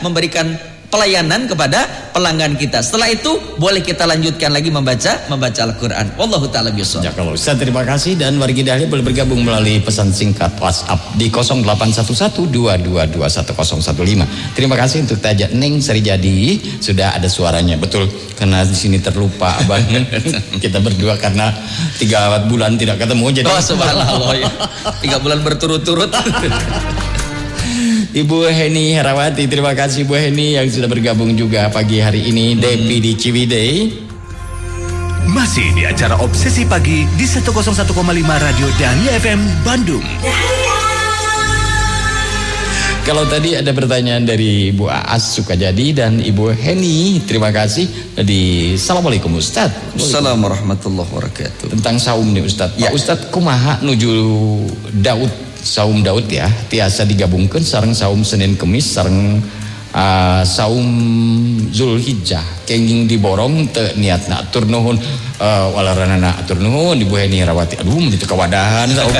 memberikan pelayanan kepada pelanggan kita. Setelah itu boleh kita lanjutkan lagi membaca Al-Quran. Wallahu ta'ala bishawab. Ya, kalau Ustaz terima kasih, dan warga Hidayah boleh bergabung melalui pesan singkat WhatsApp di 081122211015. Terima kasih untuk Tajak Neng Serijadi, sudah ada suaranya. Betul, karena di sini terlupa Abang. Kita berdua karena 3 bulan tidak ketemu, jadi subhanallah ya. 3 bulan berturut-turut. Ibu Heni Herawati, terima kasih Bu Heni yang sudah bergabung juga pagi hari ini. Depi di Ciwidey. Masih di acara Obsesi Pagi di 101,5 Radio Dahlia FM Bandung. Kalau tadi ada pertanyaan dari Ibu Aas Sukajadi dan Ibu Heni, terima kasih. Assalamualaikum Ustaz. Assalamualaikum warahmatullahi wabarakatuh. Tentang saum nih Ustaz. Ya. Pak Ustaz kumaha nuju saum Daud ya, tiasa digabungkan sareng saum Senin Kemis sareng saum Zulhijjah kenging diborong teu niatna atur nuhun walaranana atur nuhun Ibu Heni Herawati. Aduh itu kewadahan saum.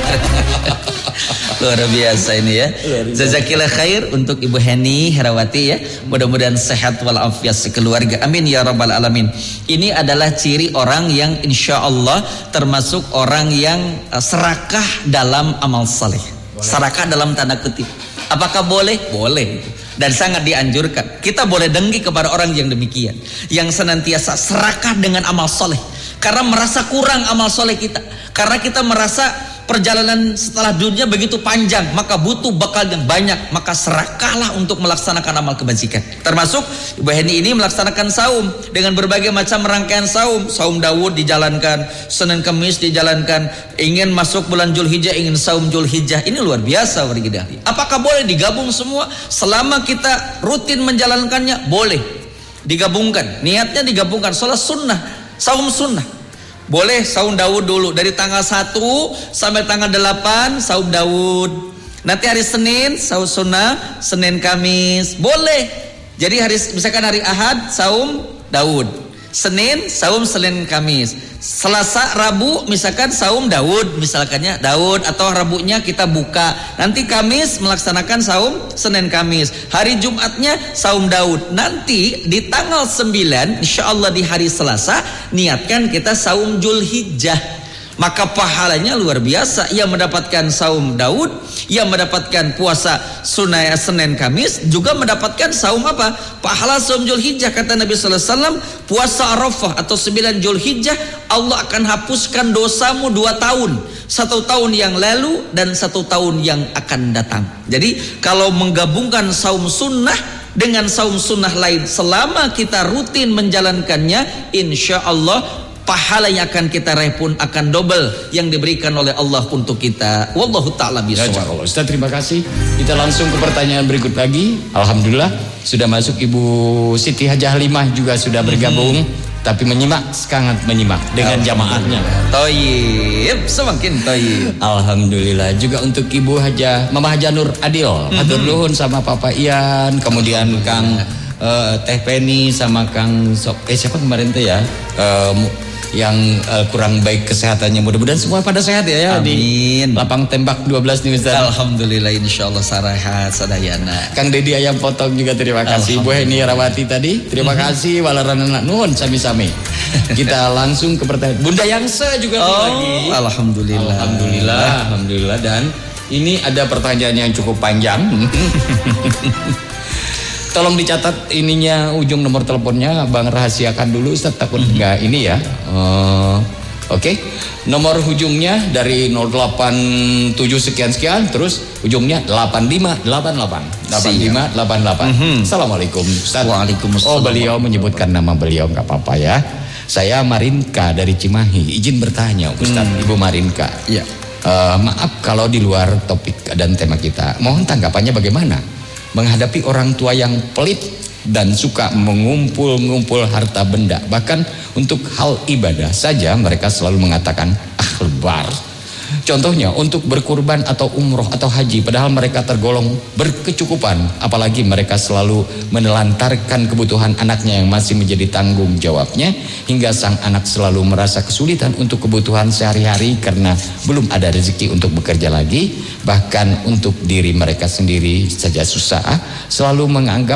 Luar biasa ini ya. Jazakillah khair untuk Ibu Heni Herawati ya. Mudah-mudahan sehat walafiat sekeluarga. Amin ya rabbal alamin. Ini adalah ciri orang yang insya Allah termasuk orang yang serakah dalam amal saleh. Serakah dalam tanda kutip. Apakah boleh? Boleh. Dan sangat dianjurkan. Kita boleh dengki kepada orang yang demikian, yang senantiasa serakah dengan amal soleh, karena merasa kurang amal soleh kita, karena kita merasa perjalanan setelah dunia begitu panjang, maka butuh bekal yang banyak, maka serakahlah untuk melaksanakan amal kebajikan. Termasuk Ibu Heni ini melaksanakan saum dengan berbagai macam rangkaian saum. Saum Daud dijalankan, Senin Kemis dijalankan, ingin masuk bulan Zulhijjah, ingin saum Zulhijjah. Ini luar biasa warga Dahlia. Apakah boleh digabung semua? Selama kita rutin menjalankannya, boleh digabungkan. Niatnya digabungkan, sholat sunnah, saum sunnah. Boleh saum Daud dulu dari tanggal 1 sampai tanggal 8 saum Daud. Nanti hari Senin saum sunnah, Senin Kamis. Boleh. Jadi misalkan hari Ahad saum Daud, Senin saum Senin Kamis, Selasa Rabu misalkan saum Daud, misalkannya Daud, atau Rabunya kita buka. Nanti Kamis melaksanakan saum Senin Kamis. Hari Jumatnya saum Daud. Nanti di tanggal 9 insyaallah di hari Selasa niatkan kita saum Zulhijjah. Maka pahalanya luar biasa. Yang mendapatkan saum Daud, yang mendapatkan puasa sunnah Senin Kamis, juga mendapatkan saum apa? Pahala saum Zulhijjah. Kata Nabi sallallahu alaihi wasallam, puasa Arafah atau 9 Zulhijjah Allah akan hapuskan dosamu 2 tahun. 1 tahun yang lalu dan 1 tahun yang akan datang. Jadi kalau menggabungkan saum sunnah dengan saum sunnah lain, selama kita rutin menjalankannya, insya Allah pahala yang akan kita raih pun akan double yang diberikan oleh Allah untuk kita. Wallahu ta'ala bishawab. Ustaz terima kasih. Kita langsung ke pertanyaan berikut lagi. Alhamdulillah sudah masuk Ibu Siti Hajah Halimah juga sudah bergabung, tapi sangat menyimak dengan jamaahnya. Thayyib, semakin thayyib. Alhamdulillah. Juga untuk Ibu Mama Haja Nur Adil, hatur nuhun sama Papa Ian, kemudian Kang Teh Penny sama Kang siapa kemarin tuh ya, yang kurang baik kesehatannya, mudah-mudahan semua pada sehat ya. Amin. Di lapang tembak 12 nih Ustaz. Alhamdulillah insyaallah sarahat sadayana. Kang Dedi Ayam Potong juga terima kasih. Bu Heni Herawati tadi terima kasih. Walaranana nuhun sami-sami. Kita langsung ke pertanyaan Bunda Yangsa juga lagi. Alhamdulillah. Dan ini ada pertanyaan yang cukup panjang. Tolong dicatat ininya, ujung nomor teleponnya Bang, rahasiakan dulu Ustaz, takut enggak ini ya. Oke. Nomor ujungnya dari 087 sekian terus ujungnya 8588. 8588. Assalamualaikum Ustaz. Waalaikumsalam. Beliau menyebutkan nama beliau, enggak apa-apa ya. Saya Marinka dari Cimahi. Izin bertanya Ustaz, Ibu Marinka. Iya. Maaf kalau di luar topik dan tema kita. Mohon tanggapannya bagaimana menghadapi orang tua yang pelit dan suka mengumpul-ngumpul harta benda. Bahkan untuk hal ibadah saja mereka selalu mengatakan lebar. Contohnya untuk berkurban atau umroh atau haji, padahal mereka tergolong berkecukupan, apalagi mereka selalu menelantarkan kebutuhan anaknya yang masih menjadi tanggung jawabnya, hingga sang anak selalu merasa kesulitan untuk kebutuhan sehari-hari karena belum ada rezeki untuk bekerja lagi. Bahkan untuk diri mereka sendiri saja susah, selalu menganggap